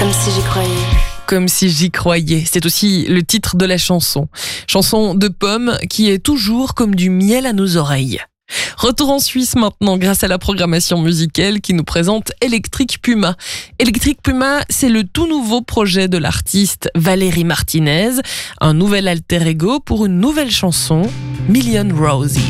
Comme si j'y croyais. Comme si j'y croyais. C'est aussi le titre de la chanson. Chanson de Pomme qui est toujours comme du miel à nos oreilles. Retour en Suisse maintenant grâce à la programmation musicale qui nous présente Electric Puma. Electric Puma, c'est le tout nouveau projet de l'artiste Valérie Martinez. Un nouvel alter ego pour une nouvelle chanson, Million Roses.